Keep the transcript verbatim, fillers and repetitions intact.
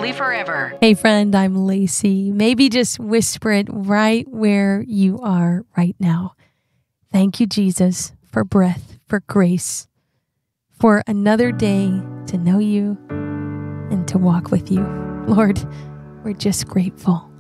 holy forever. Hey friend, I'm Lacey. Maybe just whisper it right where you are right now. Thank you, Jesus, for breath, for grace, for another day to know you and to walk with you. Lord, we're just grateful.